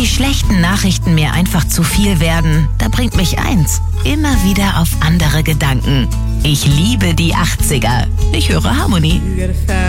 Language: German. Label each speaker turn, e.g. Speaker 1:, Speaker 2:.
Speaker 1: die schlechten Nachrichten mir einfach zu viel werden, da bringt mich eins immer wieder auf andere Gedanken. Ich liebe die 80er. Ich höre Harmonie.